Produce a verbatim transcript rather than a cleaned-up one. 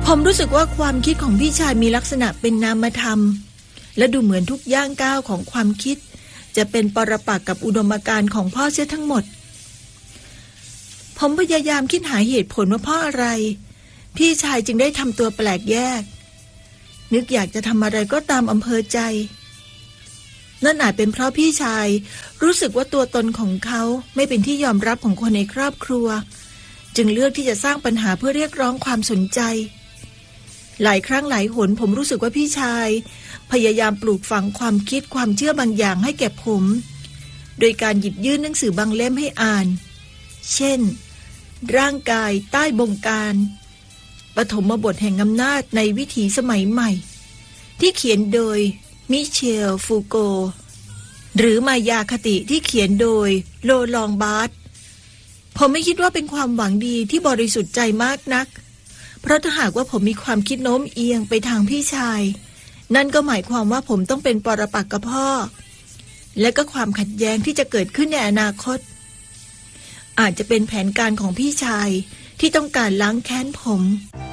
ผมรู้สึกว่าความคิดของพี่ชายมีลักษณะเป็นนามธรรมและดูเหมือนทุกย่างก้าวของความคิดจะเป็นปรปักษ์กับอุดมการณ์ของพ่อเสียทั้งหมดผมพยายามคิดหาเหตุผลว่าเพราะอะไรพี่ชายจึงได้ทำตัวแปลกแยกนึกอยากจะทำอะไรก็ตามอำเภอใจนั่นอาจเป็นเพราะพี่ชายรู้สึกว่าตัวตนของเขาไม่เป็นที่ยอมรับของคนในครอบครัวจึงเลือกที่จะสร้างปัญหาเพื่อเรียกร้องความสนใจหลายครั้งหลายหนผมรู้สึกว่าพี่ชายพยายามปลูกฝังความคิดความเชื่อบางอย่างให้แก่ผมโดยการหยิบยื่นหนังสือบางเล่มให้อ่านเช่นร่างกายใต้บงการปฐมบทแห่งอำนาจในวิถีสมัยใหม่ที่เขียนโดยมิเชลฟูโกหรือมายาคติที่เขียนโดยโลลองบาร์ตผมไม่คิดว่าเป็นความหวังดีที่บริสุทธิ์ใจมากนักเพราะถ้าหากว่าผมมีความคิดโน้มเอียงไปทางพี่ชายนั่นก็หมายความว่าผมต้องเป็นปรปักษ์กับพ่อและก็ความขัดแย้งที่จะเกิดขึ้นในอนาคตอาจจะเป็นแผนการของพี่ชายที่ต้องการล้างแค้นผม